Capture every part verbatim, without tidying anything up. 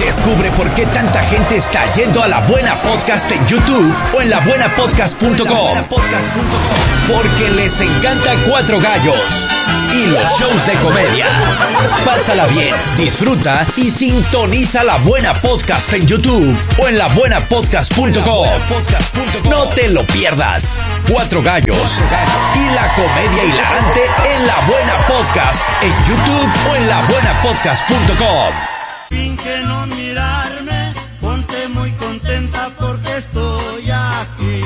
Descubre por qué tanta gente está yendo a La Buena Podcast en YouTube o en la buena podcast punto com. Porque les encanta Cuatro Gallos y los shows de comedia. Pásala bien, disfruta y sintoniza La Buena Podcast en YouTube o en la buena podcast punto com. No te lo pierdas. Cuatro Gallos y la comedia hilarante en La Buena Podcast en YouTube o en la buena podcast punto com. Finge no mirarme, ponte muy contenta porque estoy aquí.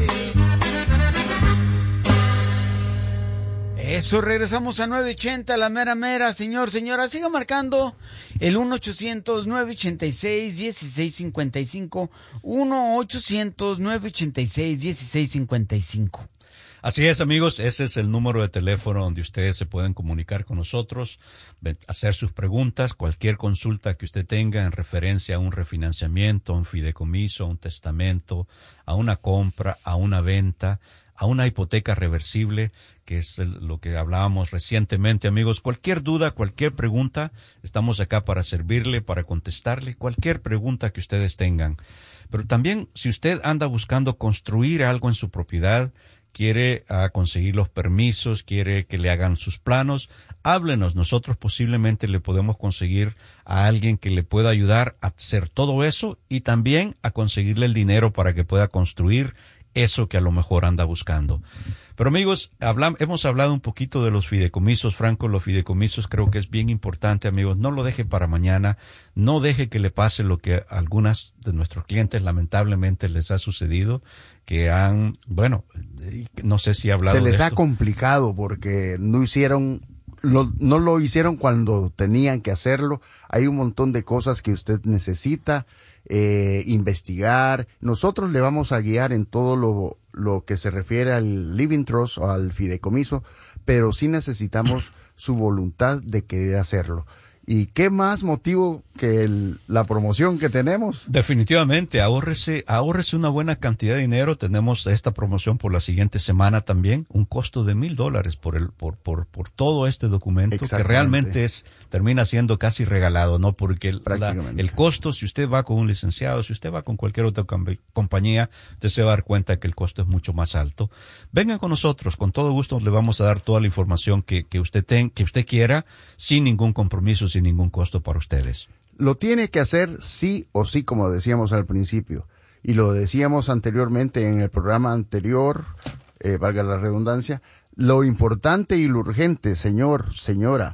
Eso, regresamos a nueve ochenta, la mera mera, señor, señora, siga marcando el uno ochocientos, nueve ochenta y seis, dieciséis cincuenta y cinco, uno ochocientos, nueve ochenta y seis, dieciséis cincuenta y cinco. Así es, amigos, ese es el número de teléfono donde ustedes se pueden comunicar con nosotros, hacer sus preguntas, cualquier consulta que usted tenga en referencia a un refinanciamiento, a un fideicomiso, a un testamento, a una compra, a una venta, a una hipoteca reversible, que es el, lo que hablábamos recientemente, amigos. Cualquier duda, cualquier pregunta, estamos acá para servirle, para contestarle cualquier pregunta que ustedes tengan. Pero también, si usted anda buscando construir algo en su propiedad, quiere uh, conseguir los permisos, quiere que le hagan sus planos, háblenos. Nosotros posiblemente le podemos conseguir a alguien que le pueda ayudar a hacer todo eso y también a conseguirle el dinero para que pueda construir eso que a lo mejor anda buscando. Pero amigos, habla, hemos hablado un poquito de los fideicomisos, Franco. Los fideicomisos creo que es bien importante, amigos. No lo deje para mañana. No deje que le pase lo que a algunas de nuestros clientes lamentablemente les ha sucedido, que han, bueno, no sé si ha hablado de Se les esto. ha complicado porque no hicieron, lo, no lo hicieron cuando tenían que hacerlo. Hay un montón de cosas que usted necesita eh, investigar. Nosotros le vamos a guiar en todo lo, lo que se refiere al living trust o al fideicomiso, pero sí necesitamos su voluntad de querer hacerlo. ¿Y qué más motivo que el, la promoción que tenemos? Definitivamente, ahórrese, ahórrese una buena cantidad de dinero. Tenemos esta promoción por la siguiente semana también, un costo de mil dólares por el, por, por, por todo este documento, que realmente es, termina siendo casi regalado, ¿no? Porque el, la, el costo, si usted va con un licenciado, si usted va con cualquier otra compañía, usted se va a dar cuenta que el costo es mucho más alto. Vengan con nosotros, con todo gusto le vamos a dar toda la información que, que usted ten, que usted quiera, sin ningún compromiso, sin ningún costo para ustedes. Lo tiene que hacer sí o sí, como decíamos al principio. Y lo decíamos anteriormente en el programa anterior, eh, valga la redundancia, lo importante y lo urgente, señor, señora,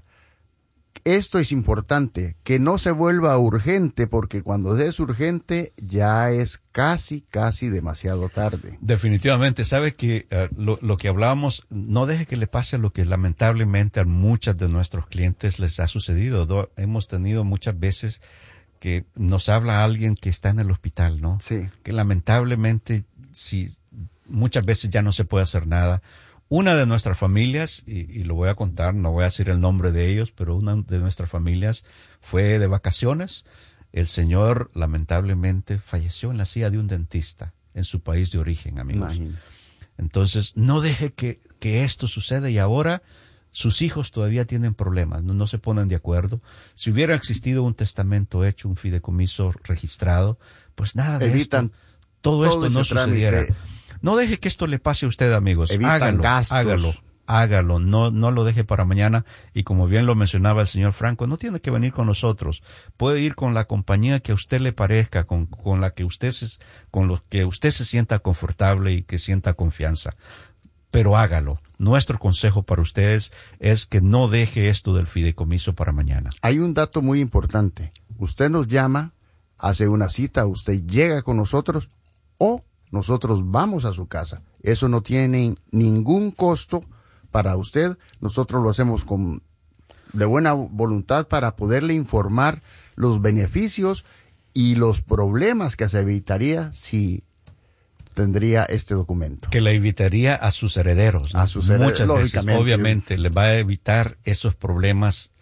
esto es importante, que no se vuelva urgente, porque cuando es urgente ya es casi, casi demasiado tarde. Definitivamente, sabe que uh, lo, lo que hablábamos, no deje que le pase lo que lamentablemente a muchos de nuestros clientes les ha sucedido. Do, hemos tenido muchas veces que nos habla alguien que está en el hospital, ¿no? Sí. Que lamentablemente, si muchas veces ya no se puede hacer nada. Una de nuestras familias, y, y lo voy a contar, no voy a decir el nombre de ellos, pero una de nuestras familias fue de vacaciones. El señor lamentablemente falleció en la silla de un dentista en su país de origen, amigos. Imagínese. Entonces, no deje que, que esto suceda y ahora sus hijos todavía tienen problemas, no, no se ponen de acuerdo. Si hubiera existido un testamento hecho, un fideicomiso registrado, pues nada de Evitan esto, todo, todo esto no sucediera. Trámite. No deje que esto le pase a usted, amigos. Evitan hágalo, gastos. hágalo, hágalo. No, no lo deje para mañana. Y como bien lo mencionaba el señor Franco, no tiene que venir con nosotros. Puede ir con la compañía que a usted le parezca, con, con la que usted se, con los que usted se sienta confortable y que sienta confianza. Pero hágalo. Nuestro consejo para ustedes es que no deje esto del fideicomiso para mañana. Hay un dato muy importante. Usted nos llama, hace una cita, usted llega con nosotros o nosotros vamos a su casa. Eso no tiene ningún costo para usted. Nosotros lo hacemos con de buena voluntad para poderle informar los beneficios y los problemas que se evitaría si tendría este documento. Que le evitaría a sus herederos. A sus herederos, Muchas veces, lógicamente. obviamente, le va a evitar esos problemas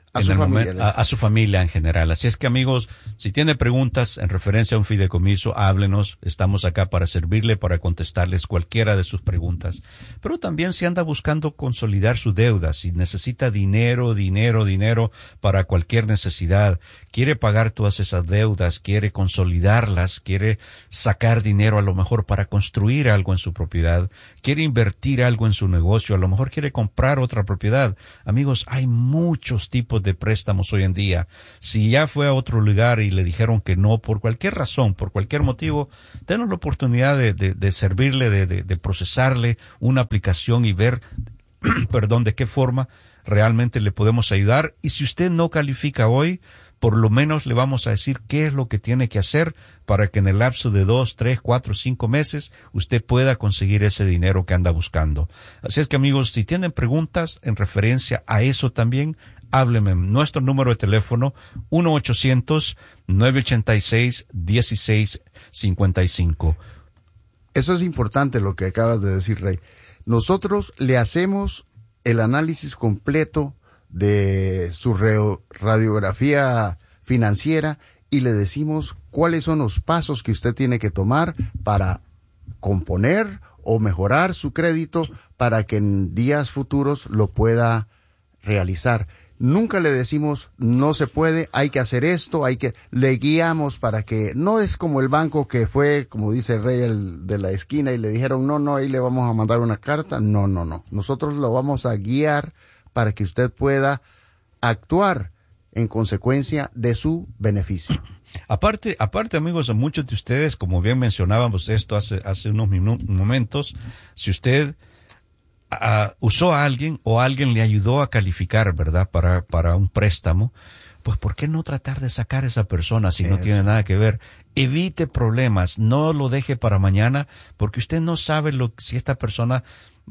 A en su el familia, momento, a, a su familia en general. Así es que, amigos, si tiene preguntas en referencia a un fideicomiso, háblenos. Estamos acá para servirle, para contestarles cualquiera de sus preguntas. Pero también si anda buscando consolidar su deuda, si necesita dinero, dinero, dinero para cualquier necesidad, quiere pagar todas esas deudas, quiere consolidarlas, quiere sacar dinero a lo mejor para construir algo en su propiedad, quiere invertir algo en su negocio, a lo mejor quiere comprar otra propiedad. Amigos, hay muchos tipos de préstamos hoy en día. Si ya fue a otro lugar y le dijeron que no por cualquier razón, por cualquier motivo, denos la oportunidad de, de, de servirle, de, de, de procesarle una aplicación y ver, perdón, de qué forma realmente le podemos ayudar. Y si usted no califica hoy, por lo menos le vamos a decir qué es lo que tiene que hacer para que en el lapso de dos, tres, cuatro, cinco meses usted pueda conseguir ese dinero que anda buscando. Así es que, amigos, si tienen preguntas en referencia a eso también, háblenme. Nuestro número de teléfono, uno ochocientos, nueve ochenta y seis, dieciséis cincuenta y cinco. Eso es importante lo que acabas de decir, Rey. Nosotros le hacemos el análisis completo de su radiografía financiera y le decimos cuáles son los pasos que usted tiene que tomar para componer o mejorar su crédito para que en días futuros lo pueda realizar. Nunca le decimos no se puede, hay que hacer esto, hay que le guiamos para que no es como el banco que fue, como dice el Rey el de la esquina y le dijeron no, no, ahí le vamos a mandar una carta. No, no, no. Nosotros lo vamos a guiar para que usted pueda actuar en consecuencia de su beneficio. Aparte, aparte, amigos, a muchos de ustedes, como bien mencionábamos esto hace, hace unos minu- momentos, si usted uh, usó a alguien o alguien le ayudó a calificar, ¿verdad?, para, para un préstamo, pues ¿por qué no tratar de sacar a esa persona si Eso. no tiene nada que ver? Evite problemas, no lo deje para mañana, porque usted no sabe lo, si esta persona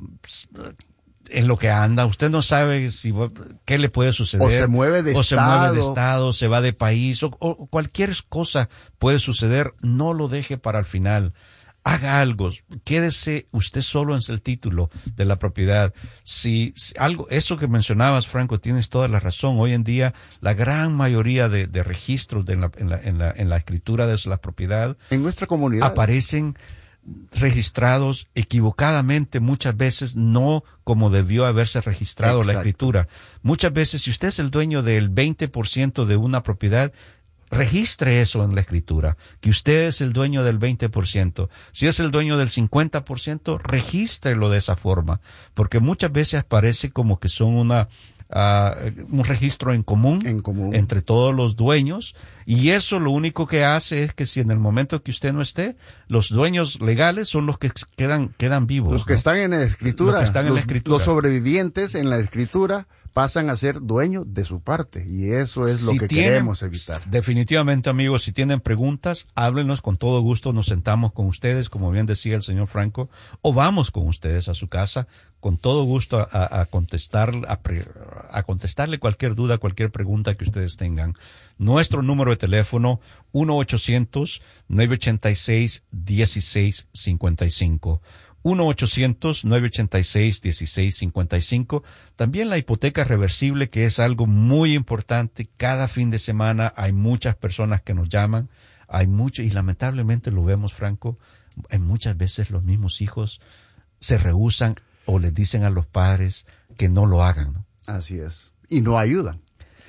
en lo que anda, usted no sabe si qué le puede suceder. O se mueve de o estado. se mueve de estado, se va de país, o, o cualquier cosa puede suceder. No lo deje para el final. Haga algo. Quédese usted solo en el título de la propiedad. Si, si algo, eso que mencionabas, Franco, tienes toda la razón. Hoy en día, la gran mayoría de, de registros de en, la, en, la, en, la, en la escritura de la propiedad en nuestra comunidad aparecen registrados equivocadamente, muchas veces no como debió haberse registrado Exacto. la escritura. Muchas veces, si usted es el dueño del veinte por ciento de una propiedad, registre eso en la escritura, que usted es el dueño del veinte por ciento. Si es el dueño del cincuenta por ciento, regístrelo de esa forma, porque muchas veces parece como que son una Uh, un registro en común, en común entre todos los dueños, y eso lo único que hace es que si en el momento que usted no esté, los dueños legales son los que quedan quedan vivos. Los que ¿no? están en la escritura, los, que están los, en la escritura. Los sobrevivientes en la escritura pasan a ser dueños de su parte, y eso es lo si que tienen, queremos evitar. Definitivamente, amigos, si tienen preguntas, háblenos, con todo gusto nos sentamos con ustedes, como bien decía el señor Franco, o vamos con ustedes a su casa, con todo gusto a, a contestar, a, a contestarle cualquier duda, cualquier pregunta que ustedes tengan. Nuestro número de teléfono, uno ochocientos, nueve ochenta y seis, dieciséis cincuenta y cinco. uno ochocientos, nueve ochenta y seis, dieciséis cincuenta y cinco. También la hipoteca reversible, que es algo muy importante. Cada fin de semana hay muchas personas que nos llaman, hay mucho, y lamentablemente lo vemos, Franco, hay muchas veces los mismos hijos se rehúsan o les dicen a los padres que no lo hagan, ¿no? Así es. Y no ayudan.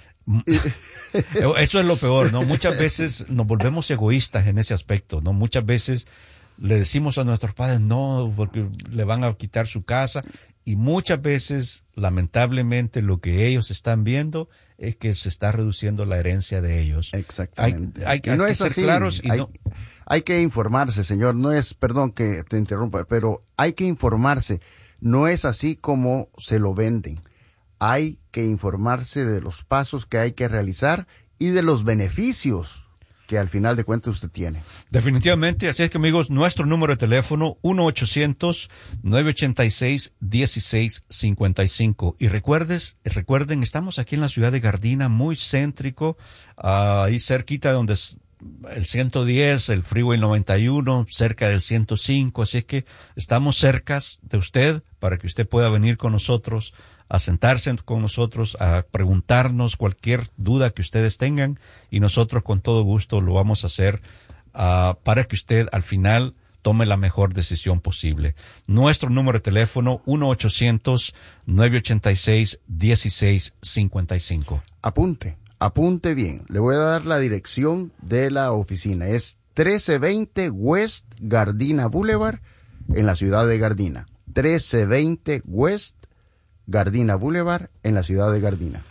Eso es lo peor, ¿no? Muchas veces nos volvemos egoístas en ese aspecto, ¿no? Muchas veces le decimos a nuestros padres no, porque le van a quitar su casa, y muchas veces, lamentablemente, lo que ellos están viendo es que se está reduciendo la herencia de ellos. Exactamente. Hay, hay, y no hay es que ser así. claros y hay, no... hay que informarse, señor. No es, perdón que te interrumpa, pero hay que informarse. No es así como se lo venden. Hay que informarse de los pasos que hay que realizar y de los beneficios que al final de cuentas usted tiene. Definitivamente, así es que, amigos, nuestro número de teléfono, uno ochocientos, nueve ochenta y seis, dieciséis cincuenta y cinco. Y recuerdes, recuerden, estamos aquí en la ciudad de Gardena, muy céntrico, uh, ahí cerquita de donde es el ciento diez, el Freeway noventa y uno, cerca del ciento cinco, así es que estamos cerca de usted para que usted pueda venir con nosotros a sentarse con nosotros, a preguntarnos cualquier duda que ustedes tengan, y nosotros con todo gusto lo vamos a hacer uh, para que usted al final tome la mejor decisión posible. Nuestro número de teléfono, uno ochocientos, nueve ochenta y seis, dieciséis cincuenta y cinco. Apunte, apunte bien. Le voy a dar la dirección de la oficina. Es trece veinte West Gardina Boulevard, en la ciudad de Gardina. trece veinte West Gardina Boulevard, en la ciudad de Gardina.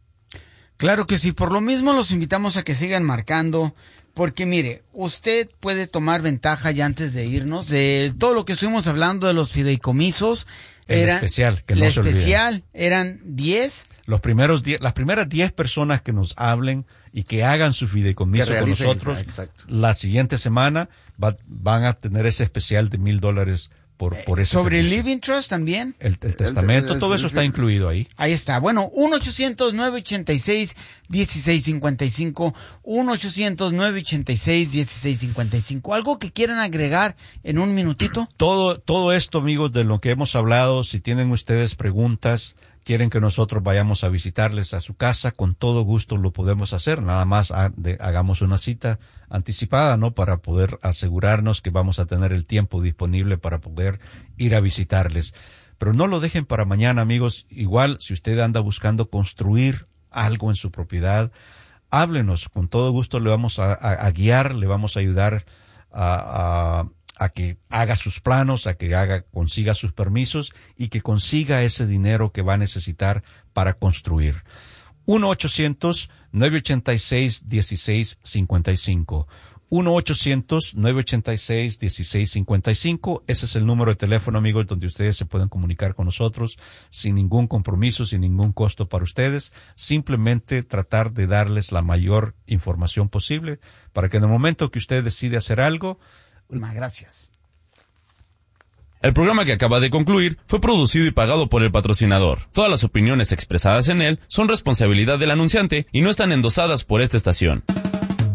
Claro que sí, por lo mismo los invitamos a que sigan marcando, porque mire, usted puede tomar ventaja ya antes de irnos de todo lo que estuvimos hablando de los fideicomisos. El Era, especial, que no el se olviden. especial, eran diez. Los primeros diez, las primeras diez personas que nos hablen y que hagan su fideicomiso con nosotros, exacto. La siguiente semana va, van a tener ese especial de mil dólares por, por ese Sobre el servicio. Living Trust también. El, el testamento, El- el- todo el- eso está incluido ahí. Ahí está. Bueno, uno ochocientos, nueve ochenta y seis, dieciséis cincuenta y cinco, uno ochocientos, nueve ochenta y seis, dieciséis cincuenta y cinco. ¿Algo que quieran agregar en un minutito? Todo, todo esto, amigos, de lo que hemos hablado, si tienen ustedes preguntas, quieren que nosotros vayamos a visitarles a su casa, con todo gusto lo podemos hacer. Nada más ha- de- hagamos una cita anticipada, ¿no? Para poder asegurarnos que vamos a tener el tiempo disponible para poder ir a visitarles. Pero no lo dejen para mañana, amigos. Igual, si usted anda buscando construir algo en su propiedad, háblenos. Con todo gusto le vamos a, a- a guiar, le vamos a ayudar a, a a que haga sus planos, a que haga, consiga sus permisos y que consiga ese dinero que va a necesitar para construir. uno ochocientos, nueve ochenta y seis, dieciséis cincuenta y cinco. uno ochocientos, nueve ochenta y seis, dieciséis cincuenta y cinco. Ese es el número de teléfono, amigos, donde ustedes se pueden comunicar con nosotros sin ningún compromiso, sin ningún costo para ustedes. Simplemente tratar de darles la mayor información posible para que en el momento que usted decide hacer algo, Más gracias. El programa que acaba de concluir fue producido y pagado por el patrocinador. Todas las opiniones expresadas en él son responsabilidad del anunciante y no están endosadas por esta estación.